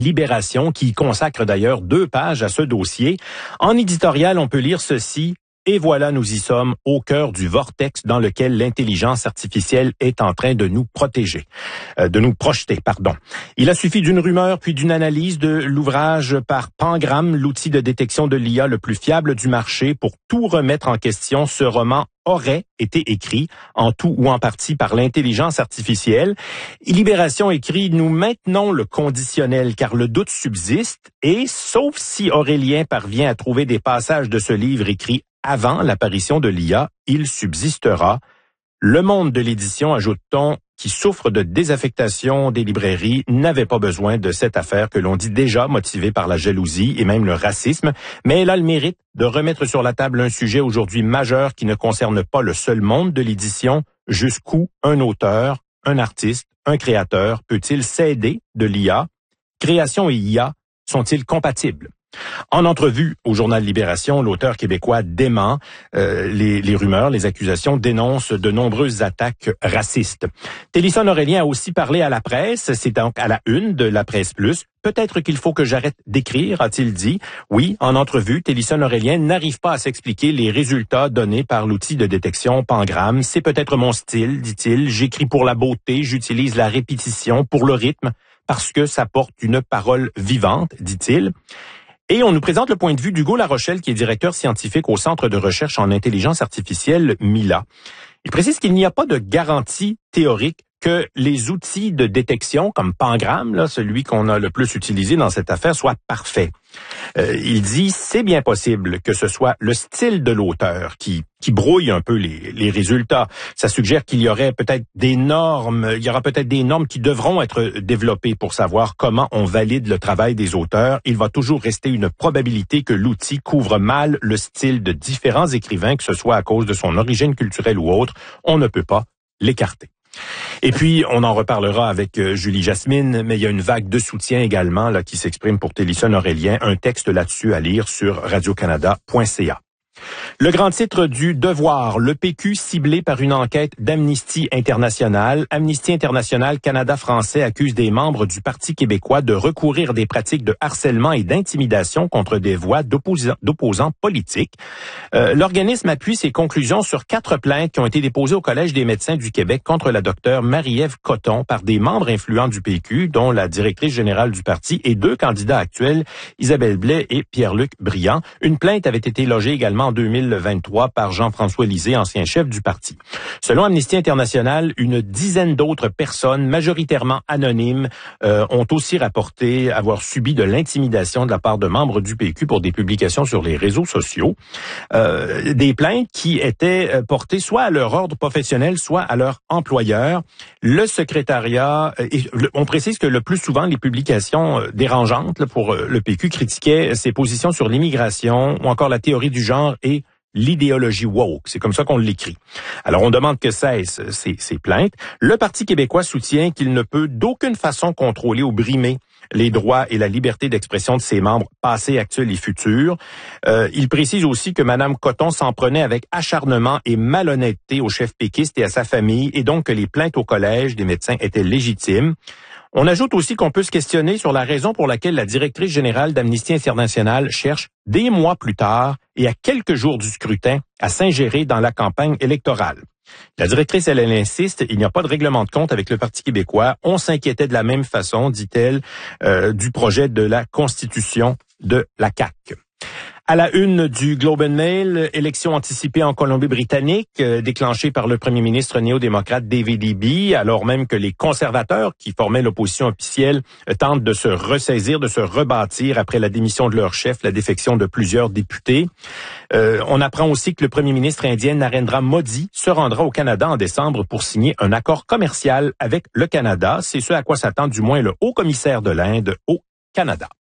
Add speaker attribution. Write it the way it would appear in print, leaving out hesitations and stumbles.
Speaker 1: Libération, qui consacre d'ailleurs 2 pages à ce dossier. En éditorial, on peut lire ceci. Et voilà, nous y sommes, au cœur du vortex dans lequel l'intelligence artificielle est en train de nous protéger, de nous projeter, pardon. Il a suffi d'une rumeur puis d'une analyse de l'ouvrage par Pangram, l'outil de détection de l'IA le plus fiable du marché, pour tout remettre en question. Ce roman aurait été écrit en tout ou en partie par l'intelligence artificielle. Libération écrit: nous maintenons le conditionnel car le doute subsiste et, sauf si Aurélien parvient à trouver des passages de ce livre écrit avant l'apparition de l'IA, il subsistera. Le monde de l'édition, ajoute-t-on, qui souffre de désaffectation des librairies, n'avait pas besoin de cette affaire que l'on dit déjà motivée par la jalousie et même le racisme, mais elle a le mérite de remettre sur la table un sujet aujourd'hui majeur qui ne concerne pas le seul monde de l'édition. Jusqu'où un auteur, un artiste, un créateur peut-il s'aider de l'IA? Création et IA sont-ils compatibles? En entrevue au journal Libération, l'auteur québécois dément les rumeurs, les accusations, dénonce de nombreuses attaques racistes. Télisson Aurélien a aussi parlé à la presse, c'est donc à la une de la Presse Plus. Peut-être qu'il faut que j'arrête d'écrire, a-t-il dit. Oui, en entrevue, Télisson Aurélien n'arrive pas à s'expliquer les résultats donnés par l'outil de détection Pangram. C'est peut-être mon style, dit-il. J'écris pour la beauté, j'utilise la répétition pour le rythme, parce que ça porte une parole vivante, dit-il. Et on nous présente le point de vue d'Hugo Larochelle, qui est directeur scientifique au Centre de recherche en intelligence artificielle Mila. Il précise qu'il n'y a pas de garantie théorique que les outils de détection, comme Pangram, là, celui qu'on a le plus utilisé dans cette affaire, soient parfaits. Il dit, c'est bien possible que ce soit le style de l'auteur qui brouille un peu les résultats. Ça suggère qu'il y aurait peut-être des normes, qui devront être développées pour savoir comment on valide le travail des auteurs. Il va toujours rester une probabilité que l'outil couvre mal le style de différents écrivains, que ce soit à cause de son origine culturelle ou autre. On ne peut pas l'écarter. Et puis, on en reparlera avec Julie Jasmine, mais il y a une vague de soutien également là qui s'exprime pour Télisson Aurélien. Un texte là-dessus à lire sur radiocanada.ca. Le grand titre du Devoir, le PQ ciblé par une enquête d'Amnesty International. Amnesty International Canada français accuse des membres du Parti québécois de recourir à des pratiques de harcèlement et d'intimidation contre des voix d'opposants politiques. L'organisme appuie ses conclusions sur 4 plaintes qui ont été déposées au Collège des médecins du Québec contre la docteure Marie-Ève Cotton par des membres influents du PQ, dont la directrice générale du parti et 2 candidats actuels, Isabelle Blais et Pierre-Luc Briand. Une plainte avait été logée également en 2023 par Jean-François Lisée, ancien chef du parti. Selon Amnesty International, une dizaine d'autres personnes, majoritairement anonymes, ont aussi rapporté avoir subi de l'intimidation de la part de membres du PQ pour des publications sur les réseaux sociaux. Des plaintes qui étaient portées soit à leur ordre professionnel, soit à leur employeur. Le secrétariat, on précise que le plus souvent, les publications dérangeantes pour le PQ critiquaient ses positions sur l'immigration ou encore la théorie du genre et l'idéologie woke. C'est comme ça qu'on l'écrit. Alors, on demande que cessent ces plaintes. Le Parti québécois soutient qu'il ne peut d'aucune façon contrôler ou brimer les droits et la liberté d'expression de ses membres passés, actuels et futurs. Il précise aussi que Mme Cotton s'en prenait avec acharnement et malhonnêteté au chef péquiste et à sa famille, et donc que les plaintes au Collège des médecins étaient légitimes. On ajoute aussi qu'on peut se questionner sur la raison pour laquelle la directrice générale d'Amnesty International cherche, des mois plus tard et à quelques jours du scrutin, à s'ingérer dans la campagne électorale. La directrice, elle insiste, il n'y a pas de règlement de compte avec le Parti québécois. On s'inquiétait de la même façon, dit-elle, du projet de la Constitution de la CAQ. À la une du Globe and Mail, élection anticipée en Colombie-Britannique, déclenchée par le premier ministre néo-démocrate David Eby, alors même que les conservateurs, qui formaient l'opposition officielle, tentent de se ressaisir, de se rebâtir après la démission de leur chef, la défection de plusieurs députés. On apprend aussi que le premier ministre indien Narendra Modi se rendra au Canada en décembre pour signer un accord commercial avec le Canada. C'est ce à quoi s'attend du moins le haut commissaire de l'Inde au Canada.